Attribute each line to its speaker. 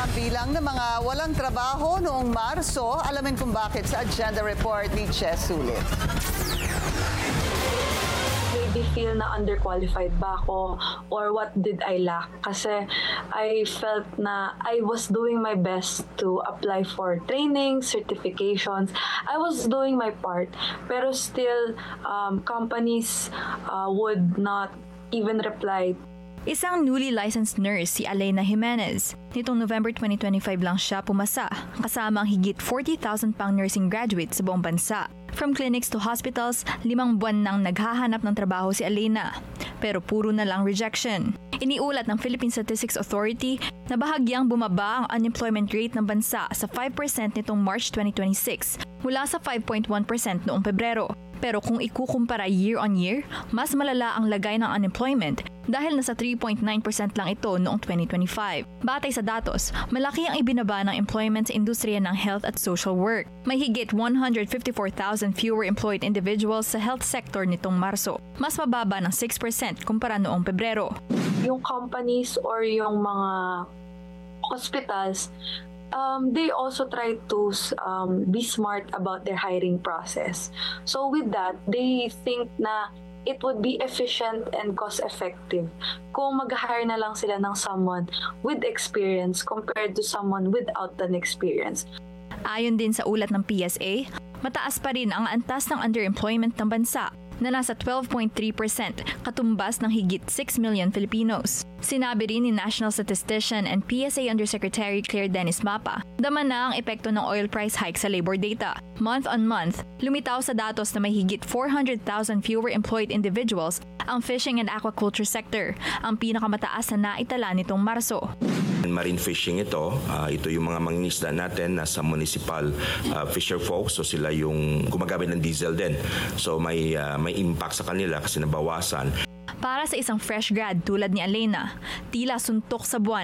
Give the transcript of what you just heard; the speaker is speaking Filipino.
Speaker 1: ang bilang ng mga walang trabaho noong Marso. Alamin kung bakit sa Agenda Report ni Chess Sulit.
Speaker 2: Maybe feel na underqualified ba ako or what did I lack? Kasi I felt na I was doing my best to apply for training, certifications. I was doing my part, pero still companies would not even reply.
Speaker 3: Isang newly licensed nurse si Alena Jimenez. Nitong November 2025 lang siya pumasa, kasama ang higit 40,000 pang nursing graduates sa buong bansa. From clinics to hospitals, 5 buwan nang naghahanap ng trabaho si Alena. Pero puro na lang rejection. Iniulat ng Philippine Statistics Authority na bahagyang bumaba ang unemployment rate ng bansa sa 5% nitong March 2026 mula sa 5.1% noong Pebrero. Pero kung ikukumpara year on year, mas malala ang lagay ng unemployment dahil nasa 3.9% lang ito noong 2025. Batay sa datos, malaki ang ibinaba ng employment sa industriya ng health at social work. May higit 154,000 fewer employed individuals sa health sector nitong Marso, mas mababa ng 6% kumpara noong Pebrero.
Speaker 2: Yung companies or yung mga hospitals, they also try to be smart about their hiring process. So with that, they think na it would be efficient and cost-effective kung mag-hire na lang sila ng someone with experience compared to someone without an experience.
Speaker 3: Ayon din sa ulat ng PSA, mataas pa rin ang antas ng underemployment ng bansa na nasa 12.3%, katumbas ng higit 6 million Filipinos. Sinabi rin ni National Statistician and PSA Undersecretary Claire Dennis Mapa, dama na ang epekto ng oil price hike sa labor data. Month on month, lumitaw sa datos na may higit 400,000 fewer employed individuals ang fishing and aquaculture sector, ang pinakamataas na naitala nitong Marso.
Speaker 4: Marine fishing ito yung mga mangingisda natin nasa municipal fisher folks, so sila yung gumagamit ng diesel din. So may impact sa kanila kasi nabawasan.
Speaker 3: Para sa isang fresh grad tulad ni Alena, tila suntok sa buwan